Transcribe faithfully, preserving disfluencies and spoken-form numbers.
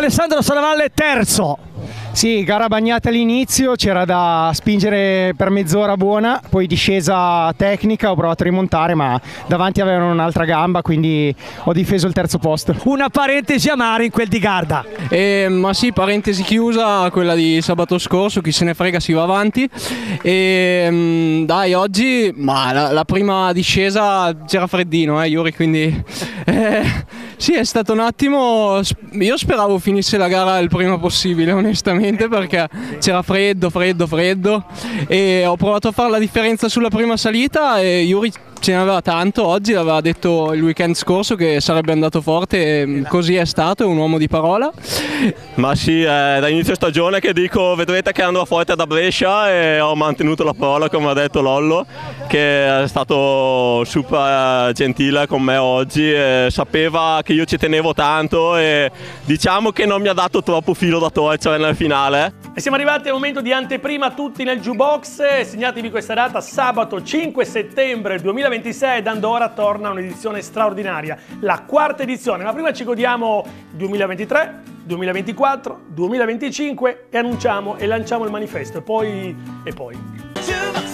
Alessandro Sanavalle terzo. Sì, gara bagnata all'inizio, c'era da spingere per mezz'ora buona, poi discesa tecnica, ho provato a rimontare ma davanti avevano un'altra gamba, quindi ho difeso il terzo posto. Una parentesi amara in quel di Garda. Eh, ma sì, parentesi chiusa, quella di sabato scorso, chi se ne frega, si va avanti. E dai, oggi ma la, la prima discesa c'era freddino, eh, Yuri, quindi eh, sì, è stato un attimo, io speravo finisse la gara il prima possibile, onestamente, perché c'era freddo, freddo, freddo e ho provato a fare la differenza sulla prima salita e Yuri ce ne aveva tanto, oggi l'aveva detto il weekend scorso che sarebbe andato forte e così è stato, è un uomo di parola. Ma sì, è da inizio stagione che dico vedrete che andrò forte da Brescia e ho mantenuto la parola, come ha detto Lollo, che è stato super gentile con me oggi e sapeva che io ci tenevo tanto e diciamo che non mi ha dato troppo filo da torcere nel finale. E siamo arrivati al momento di anteprima tutti nel jukebox. Segnatevi questa data, sabato cinque settembre duemilaventisei, da Andorra torna un'edizione straordinaria, la quarta edizione, ma prima ci godiamo duemilaventitré, duemilaventiquattro, duemilaventicinque e annunciamo e lanciamo il manifesto e poi... e poi...